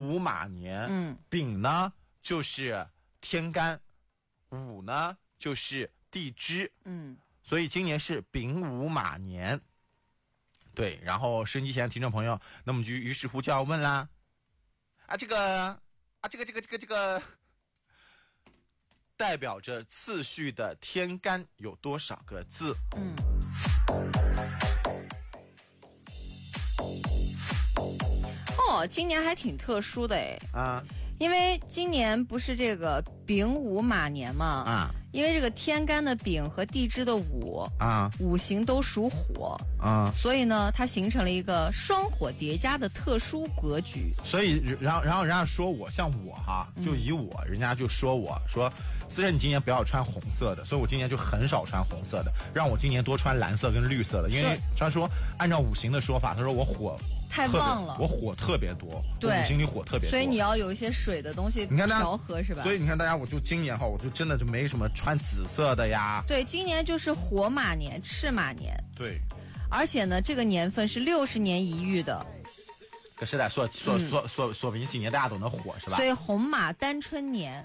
午马年，丙呢就是天干，午呢就是地支，所以今年是丙午马年。对，然后收音机前的听众朋友，那么于是乎就要问啦，这个代表着次序的天干有多少个字？ 今年还挺特殊的因为今年不是这个丙午马年嘛因为这个天干的丙和地支的午五行都属火所以呢它形成了一个双火叠加的特殊格局。 所以然后人家说我像我就以我人家就说我说思辰你今年不要穿红色的，所以我今年就很少穿红色的，让我今年多穿蓝色跟绿色的，因为他说按照五行的说法，他说我火太旺了， 我火特别多， 对， 五行里火特别多， 所以你要有一些水的东西调和是吧？ 所以你看大家，我就今年我就真的就没什么穿紫色的呀。 对，今年就是火马年、赤马年。 对， 而且呢，这个年份是60年一遇的。 可是得说明几年大家都能火是吧？ 所以红马单春年。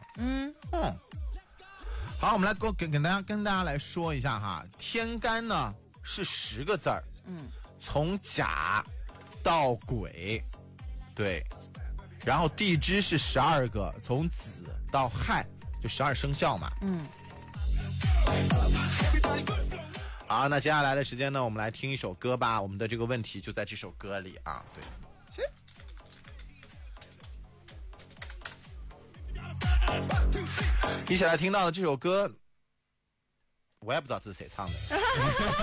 好，我们来跟大家来说一下天干呢是10个字儿，从甲到癸，对，然后地支是12个，从子到亥，就12生肖嘛。好，那接下来的时间呢，我们来听一首歌吧。我们的这个问题就在这首歌里对。一起来听到的这首歌，我也不知道这是谁唱的。